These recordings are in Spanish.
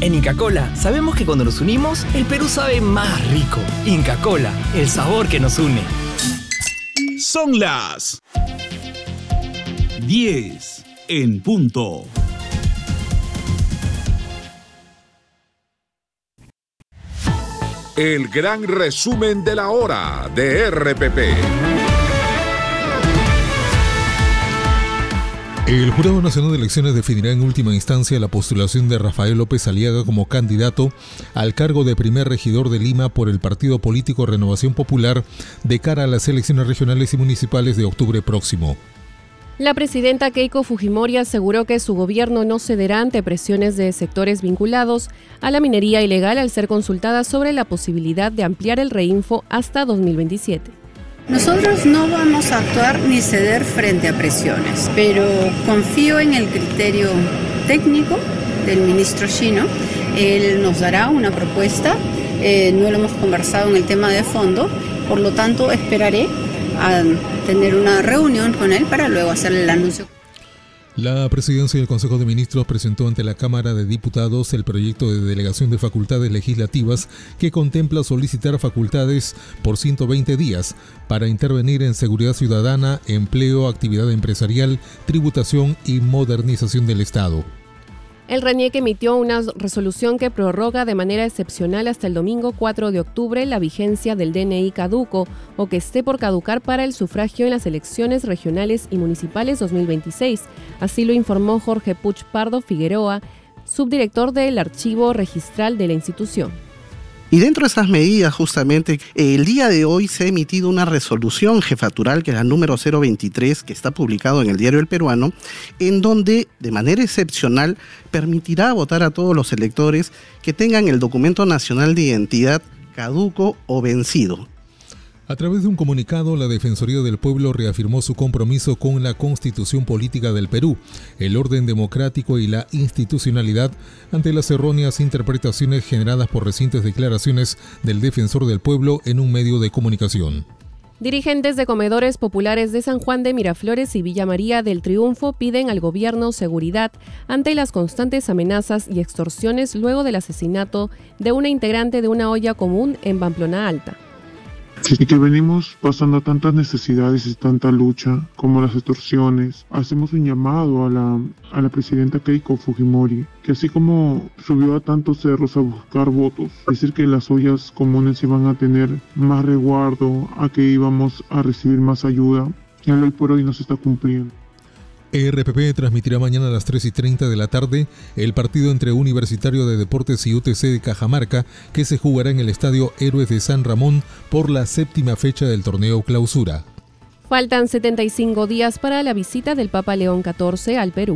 En Inca Kola sabemos que cuando nos unimos, el Perú sabe más rico. Inca Kola, el sabor que nos une. Son las 10 en punto. El gran resumen de la hora de RPP. El Jurado Nacional de Elecciones definirá en última instancia la postulación de Rafael López Aliaga como candidato al cargo de primer regidor de Lima por el partido político Renovación Popular de cara a las elecciones regionales y municipales de octubre próximo. La presidenta Keiko Fujimori aseguró que su gobierno no cederá ante presiones de sectores vinculados a la minería ilegal al ser consultada sobre la posibilidad de ampliar el reinfo hasta 2027. Nosotros no vamos a actuar ni ceder frente a presiones, pero confío en el criterio técnico del ministro Chino. Él nos dará una propuesta, no lo hemos conversado en el tema de fondo, por lo tanto esperaré a tener una reunión con él para luego hacerle el anuncio. La Presidencia del Consejo de Ministros presentó ante la Cámara de Diputados el proyecto de delegación de facultades legislativas que contempla solicitar facultades por 120 días para intervenir en seguridad ciudadana, empleo, actividad empresarial, tributación y modernización del Estado. El RENIEC emitió una resolución que prorroga de manera excepcional hasta el domingo 4 de octubre la vigencia del DNI caduco o que esté por caducar para el sufragio en las elecciones regionales y municipales 2026. Así lo informó Jorge Puch Pardo Figueroa, subdirector del archivo registral de la institución. Y dentro de esas medidas, justamente, el día de hoy se ha emitido una resolución jefatural, que es la número 023, que está publicado en el Diario El Peruano, en donde, de manera excepcional, permitirá votar a todos los electores que tengan el documento nacional de identidad caduco o vencido. A través de un comunicado, la Defensoría del Pueblo reafirmó su compromiso con la Constitución Política del Perú, el orden democrático y la institucionalidad ante las erróneas interpretaciones generadas por recientes declaraciones del Defensor del Pueblo en un medio de comunicación. Dirigentes de comedores populares de San Juan de Miraflores y Villa María del Triunfo piden al gobierno seguridad ante las constantes amenazas y extorsiones luego del asesinato de una integrante de una olla común en Pamplona Alta. Y que venimos pasando tantas necesidades y tanta lucha como las extorsiones. Hacemos un llamado a la presidenta Keiko Fujimori, que así como subió a tantos cerros a buscar votos, decir que las ollas comunes iban a tener más resguardo, a que íbamos a recibir más ayuda, y hoy por hoy no se está cumpliendo. RPP transmitirá mañana a las 3:30 de la tarde el partido entre Universitario de Deportes y UTC de Cajamarca, que se jugará en el Estadio Héroes de San Ramón por la 7ª fecha del torneo Clausura. Faltan 75 días para la visita del Papa León XIV al Perú.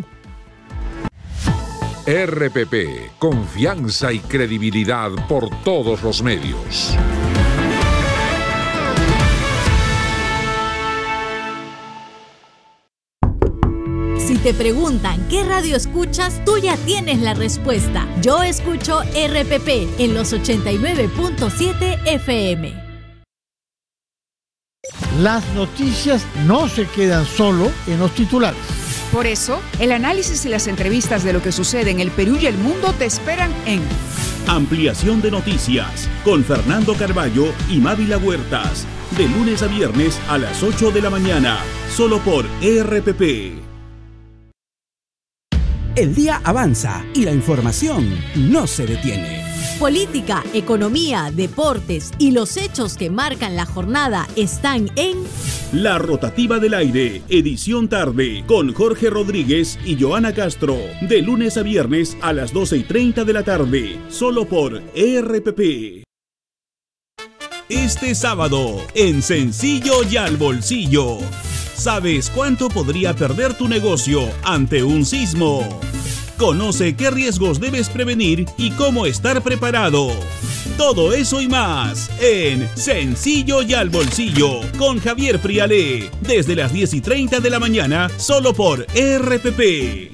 RPP, confianza y credibilidad por todos los medios. Si te preguntan qué radio escuchas, tú ya tienes la respuesta. Yo escucho RPP en los 89.7 FM. Las noticias no se quedan solo en los titulares. Por eso, el análisis y las entrevistas de lo que sucede en el Perú y el mundo te esperan en Ampliación de Noticias con Fernando Carballo y Mávila Huertas, de lunes a viernes a las 8 de la mañana, solo por RPP. El día avanza y la información no se detiene. Política, economía, deportes y los hechos que marcan la jornada están en La Rotativa del Aire, edición tarde, con Jorge Rodríguez y Joana Castro, de lunes a viernes a las 12:30 de la tarde, solo por RPP. Este sábado, en Sencillo y al Bolsillo. ¿Sabes cuánto podría perder tu negocio ante un sismo? Conoce qué riesgos debes prevenir y cómo estar preparado. Todo eso y más en Sencillo y al Bolsillo con Javier Frialé, desde las 10:30 de la mañana, solo por RPP.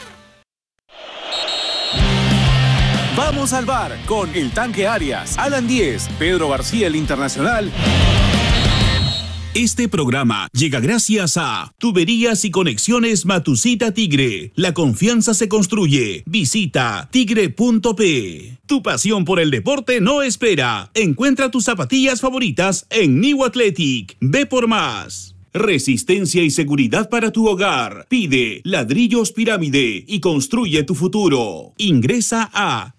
Vamos al bar con El Tanque Arias, Alan Díez, Pedro García el Internacional Este programa llega gracias a Tuberías y Conexiones Matusita Tigre. La confianza se construye. Visita tigre.p. Tu pasión por el deporte no espera. Encuentra tus zapatillas favoritas en New Athletic. Ve por más. Resistencia y seguridad para tu hogar. Pide Ladrillos Pirámide y construye tu futuro. Ingresa a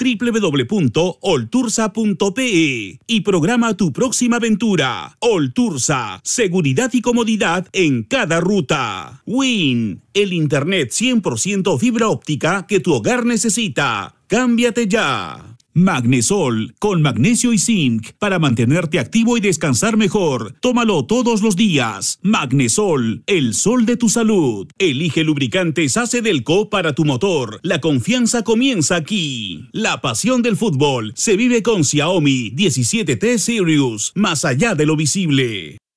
www.oltursa.pe y programa tu próxima aventura. Oltursa, seguridad y comodidad en cada ruta. WIN, el internet 100% fibra óptica que tu hogar necesita. Cámbiate ya. Magnesol, con magnesio y zinc, para mantenerte activo y descansar mejor. Tómalo todos los días. Magnesol, el sol de tu salud. Elige lubricantes Acedelco para tu motor. La confianza comienza aquí. La pasión del fútbol se vive con Xiaomi 17T Series, más allá de lo visible.